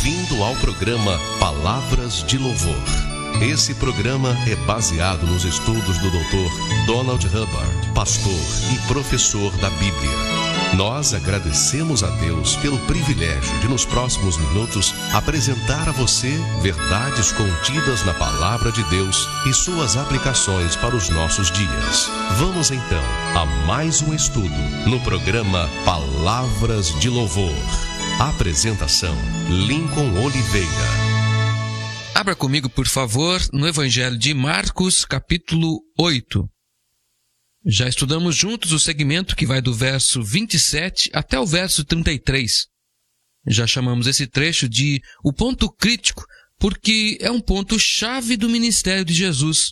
Bem-vindo ao programa Palavras de Louvor. Esse programa é baseado nos estudos do Dr. Donald Hubbard, pastor e professor da Bíblia. Nós agradecemos a Deus pelo privilégio de, nos próximos minutos, apresentar a você verdades contidas na Palavra de Deus e suas aplicações para os nossos dias. Vamos então a mais um estudo no programa Palavras de Louvor. Apresentação: Lincoln Oliveira. Abra comigo, por favor, no Evangelho de Marcos, capítulo 8. Já estudamos juntos o segmento que vai do verso 27 até o verso 33. Já chamamos esse trecho de o ponto crítico, porque é um ponto-chave do ministério de Jesus.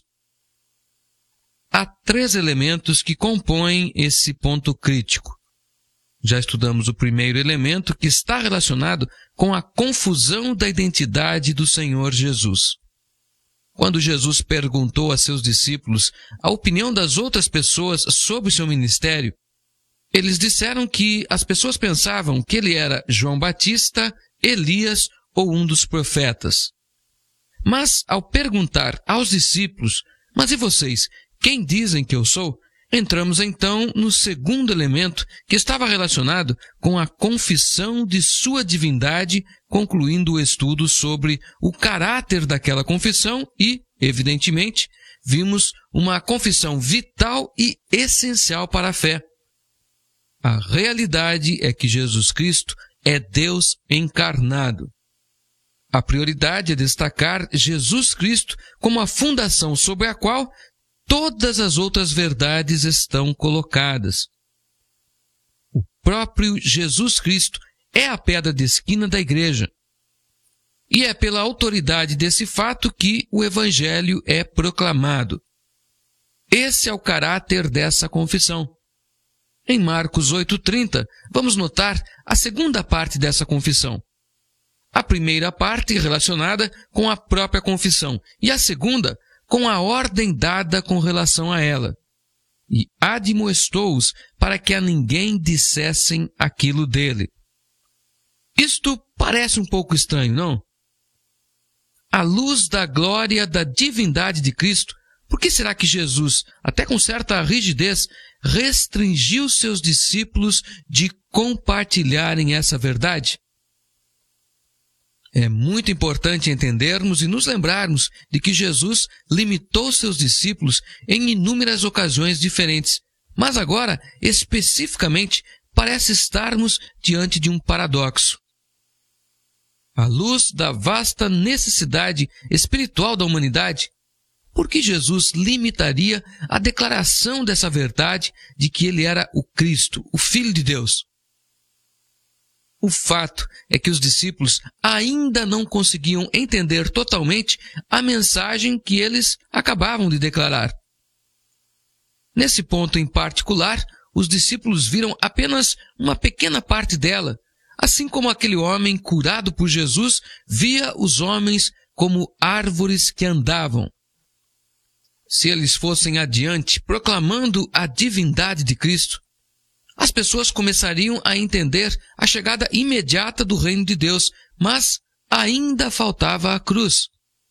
Há 3 elementos que compõem esse ponto crítico. Já estudamos o primeiro elemento, que está relacionado com a confusão da identidade do Senhor Jesus. Quando Jesus perguntou a seus discípulos a opinião das outras pessoas sobre o seu ministério, eles disseram que as pessoas pensavam que ele era João Batista, Elias ou um dos profetas. Mas, ao perguntar aos discípulos, mas e vocês, quem dizem que eu sou? Entramos então no segundo elemento, que estava relacionado com a confissão de sua divindade, concluindo o estudo sobre o caráter daquela confissão e, evidentemente, vimos uma confissão vital e essencial para a fé. A realidade é que Jesus Cristo é Deus encarnado. A prioridade é destacar Jesus Cristo como a fundação sobre a qual todas as outras verdades estão colocadas. O próprio Jesus Cristo é a pedra de esquina da igreja. E é pela autoridade desse fato que o Evangelho é proclamado. Esse é o caráter dessa confissão. Em Marcos 8,30, vamos notar a segunda parte dessa confissão. A primeira parte relacionada com a própria confissão e a segunda com a ordem dada com relação a ela. E admoestou-os para que a ninguém dissessem aquilo dele. Isto parece um pouco estranho, não? À luz da glória da divindade de Cristo, por que será que Jesus, até com certa rigidez, restringiu seus discípulos de compartilharem essa verdade? É muito importante entendermos e nos lembrarmos de que Jesus limitou seus discípulos em inúmeras ocasiões diferentes, mas agora, especificamente, parece estarmos diante de um paradoxo. À luz da vasta necessidade espiritual da humanidade, por que Jesus limitaria a declaração dessa verdade de que ele era o Cristo, o Filho de Deus? O fato é que os discípulos ainda não conseguiam entender totalmente a mensagem que eles acabavam de declarar. Nesse ponto em particular, os discípulos viram apenas uma pequena parte dela, assim como aquele homem curado por Jesus via os homens como árvores que andavam. Se eles fossem adiante proclamando a divindade de Cristo, as pessoas começariam a entender a chegada imediata do reino de Deus, mas ainda faltava a cruz.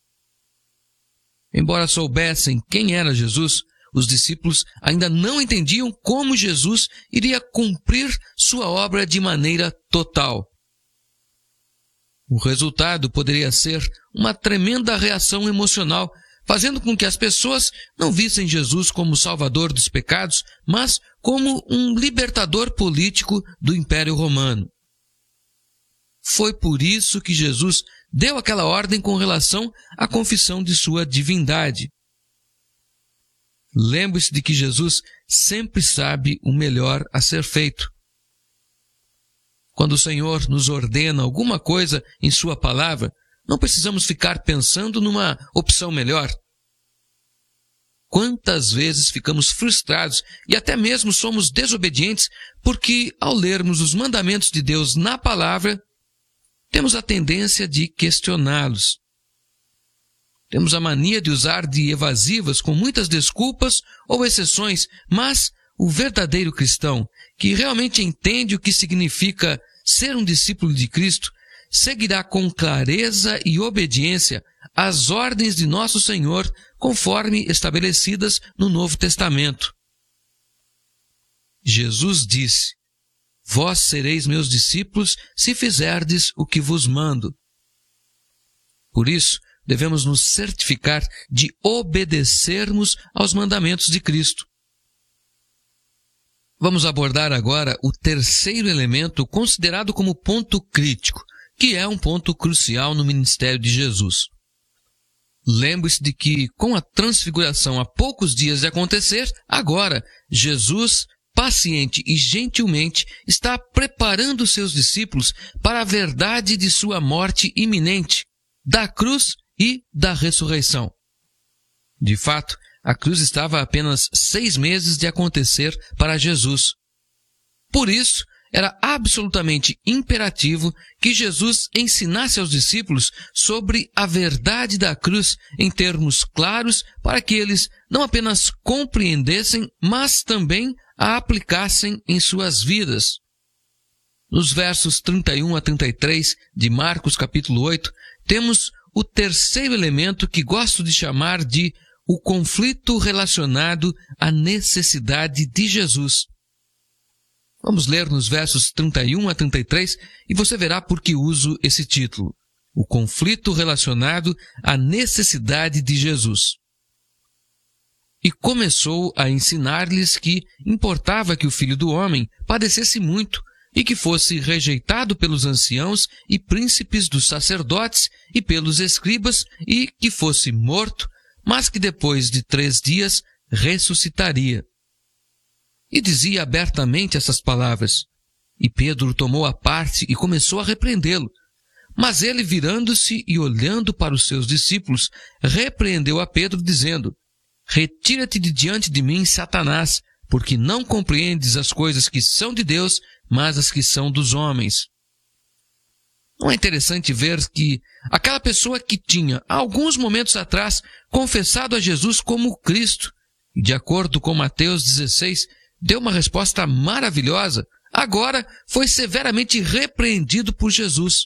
Embora soubessem quem era Jesus, os discípulos ainda não entendiam como Jesus iria cumprir sua obra de maneira total. O resultado poderia ser uma tremenda reação emocional, fazendo com que as pessoas não vissem Jesus como Salvador dos pecados, mas como um libertador político do Império Romano. Foi por isso que Jesus deu aquela ordem com relação à confissão de sua divindade. Lembre-se de que Jesus sempre sabe o melhor a ser feito. Quando o Senhor nos ordena alguma coisa em sua palavra, não precisamos ficar pensando numa opção melhor. Quantas vezes ficamos frustrados e até mesmo somos desobedientes porque, ao lermos os mandamentos de Deus na palavra, temos a tendência de questioná-los. Temos a mania de usar de evasivas com muitas desculpas ou exceções, mas o verdadeiro cristão, que realmente entende o que significa ser um discípulo de Cristo, seguirá com clareza e obediência as ordens de nosso Senhor, conforme estabelecidas no Novo Testamento. Jesus disse: Vós sereis meus discípulos se fizerdes o que vos mando. Por isso, devemos nos certificar de obedecermos aos mandamentos de Cristo. Vamos abordar agora o terceiro elemento considerado como ponto crítico, que é um ponto crucial no ministério de Jesus. Lembre-se de que, com a transfiguração há poucos dias de acontecer, agora Jesus, paciente e gentilmente, está preparando seus discípulos para a verdade de sua morte iminente, da cruz e da ressurreição. De fato, a cruz estava a apenas 6 meses de acontecer para Jesus. Por isso, era absolutamente imperativo que Jesus ensinasse aos discípulos sobre a verdade da cruz em termos claros para que eles não apenas compreendessem, mas também a aplicassem em suas vidas. Nos versos 31 a 33 de Marcos capítulo 8, temos o terceiro elemento que gosto de chamar de o conflito relacionado à necessidade de Jesus. Vamos ler nos versos 31 a 33 e você verá por que uso esse título. O conflito relacionado à necessidade de Jesus. E começou a ensinar-lhes que importava que o Filho do Homem padecesse muito e que fosse rejeitado pelos anciãos e príncipes dos sacerdotes e pelos escribas e que fosse morto, mas que depois de 3 dias ressuscitaria. E dizia abertamente essas palavras. E Pedro tomou a parte e começou a repreendê-lo. Mas ele, virando-se e olhando para os seus discípulos, repreendeu a Pedro, dizendo: Retira-te de diante de mim, Satanás, porque não compreendes as coisas que são de Deus, mas as que são dos homens. Não é interessante ver que aquela pessoa que tinha, há alguns momentos atrás, confessado a Jesus como Cristo, e de acordo com Mateus 16, deu uma resposta maravilhosa, agora foi severamente repreendido por Jesus.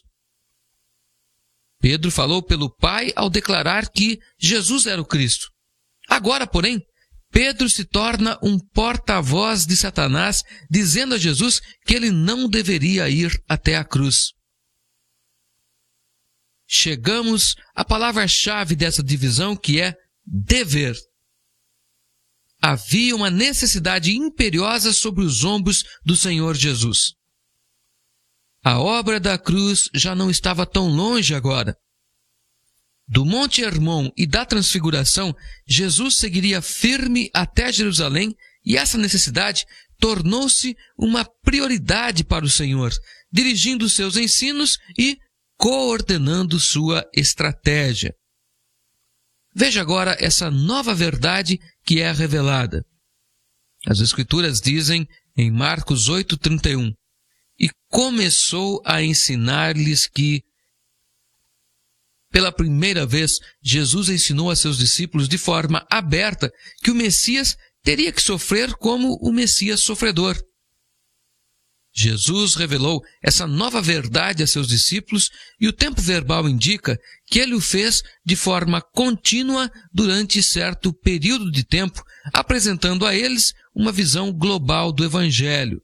Pedro falou pelo Pai ao declarar que Jesus era o Cristo. Agora, porém, Pedro se torna um porta-voz de Satanás, dizendo a Jesus que ele não deveria ir até a cruz. Chegamos à palavra-chave dessa divisão, que é dever. Havia uma necessidade imperiosa sobre os ombros do Senhor Jesus. A obra da cruz já não estava tão longe agora. Do Monte Hermon e da Transfiguração, Jesus seguiria firme até Jerusalém e essa necessidade tornou-se uma prioridade para o Senhor, dirigindo seus ensinos e coordenando sua estratégia. Veja agora essa nova verdade que é revelada. As Escrituras dizem em Marcos 8:31, e começou a ensinar-lhes que, pela primeira vez, Jesus ensinou a seus discípulos de forma aberta que o Messias teria que sofrer como o Messias sofredor. Jesus revelou essa nova verdade a seus discípulos e o tempo verbal indica que ele o fez de forma contínua durante certo período de tempo, apresentando a eles uma visão global do Evangelho.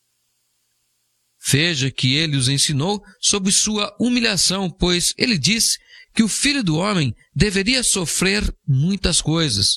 Veja que ele os ensinou sobre sua humilhação, pois ele disse que o Filho do Homem deveria sofrer muitas coisas.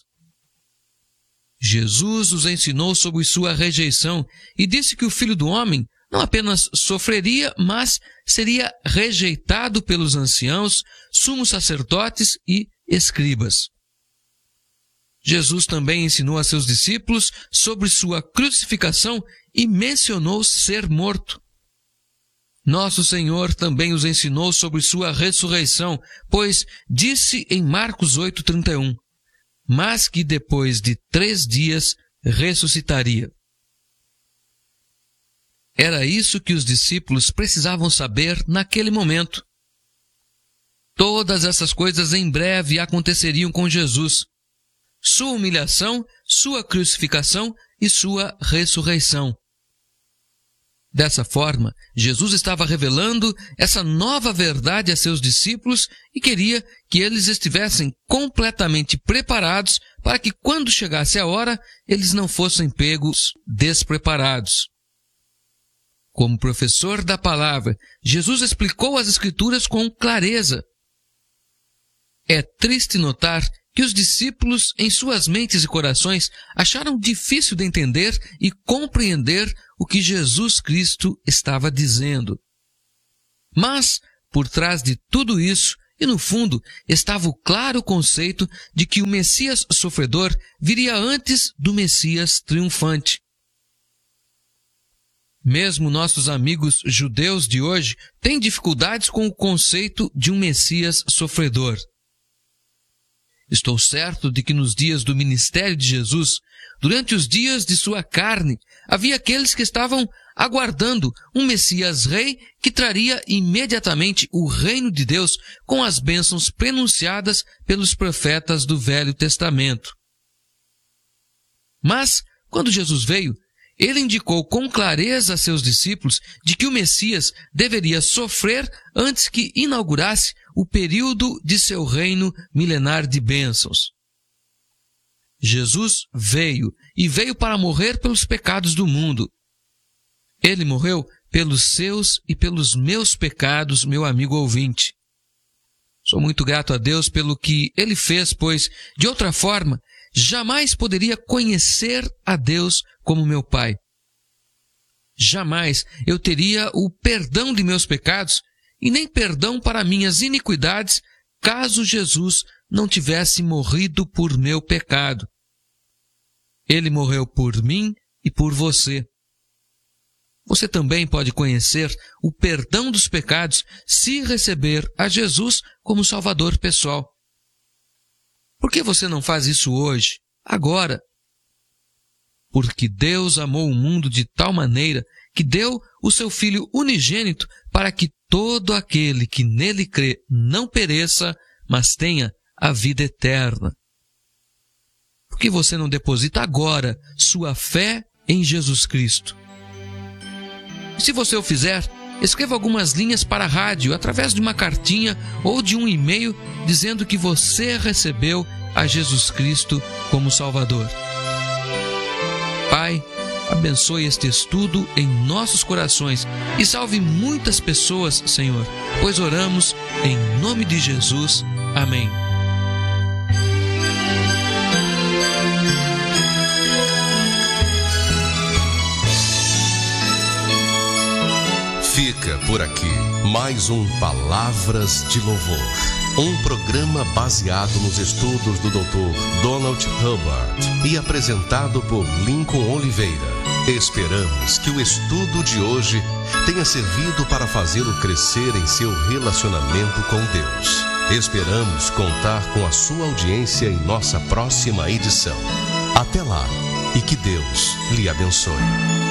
Jesus os ensinou sobre sua rejeição e disse que o Filho do Homem não apenas sofreria, mas seria rejeitado pelos anciãos, sumos sacerdotes e escribas. Jesus também ensinou a seus discípulos sobre sua crucificação e mencionou ser morto. Nosso Senhor também os ensinou sobre sua ressurreição, pois disse em Marcos 8:31, mas que depois de 3 dias ressuscitaria. Era isso que os discípulos precisavam saber naquele momento. Todas essas coisas em breve aconteceriam com Jesus. Sua humilhação, sua crucificação e sua ressurreição. Dessa forma, Jesus estava revelando essa nova verdade a seus discípulos e queria que eles estivessem completamente preparados para que, quando chegasse a hora, eles não fossem pegos despreparados. Como professor da palavra, Jesus explicou as Escrituras com clareza. É triste notar que os discípulos, em suas mentes e corações, acharam difícil de entender e compreender o que Jesus Cristo estava dizendo. Mas, por trás de tudo isso, e no fundo, estava o claro conceito de que o Messias sofredor viria antes do Messias triunfante. Mesmo nossos amigos judeus de hoje têm dificuldades com o conceito de um Messias sofredor. Estou certo de que nos dias do ministério de Jesus, durante os dias de sua carne, havia aqueles que estavam aguardando um Messias rei que traria imediatamente o reino de Deus com as bênçãos pronunciadas pelos profetas do Velho Testamento. Mas, quando Jesus veio, ele indicou com clareza a seus discípulos de que o Messias deveria sofrer antes que inaugurasse o período de seu reino milenar de bênçãos. Jesus veio e veio para morrer pelos pecados do mundo. Ele morreu pelos seus e pelos meus pecados, meu amigo ouvinte. Sou muito grato a Deus pelo que Ele fez, pois, de outra forma, jamais poderia conhecer a Deus como meu Pai. Jamais eu teria o perdão de meus pecados e nem perdão para minhas iniquidades, caso Jesus não tivesse morrido por meu pecado. Ele morreu por mim e por você. Você também pode conhecer o perdão dos pecados se receber a Jesus como Salvador pessoal. Por que você não faz isso hoje, agora? Porque Deus amou o mundo de tal maneira que deu o seu Filho unigênito para que todo aquele que nele crê não pereça, mas tenha a vida eterna. Por que você não deposita agora sua fé em Jesus Cristo? Se você o fizer, escreva algumas linhas para a rádio através de uma cartinha ou de um e-mail dizendo que você recebeu a Jesus Cristo como Salvador. Pai, abençoe este estudo em nossos corações e salve muitas pessoas, Senhor, pois oramos em nome de Jesus. Amém. Fica por aqui mais um Palavras de Louvor, um programa baseado nos estudos do Dr. Donald Hubbard e apresentado por Lincoln Oliveira. Esperamos que o estudo de hoje tenha servido para fazê-lo crescer em seu relacionamento com Deus. Esperamos contar com a sua audiência em nossa próxima edição. Até lá e que Deus lhe abençoe.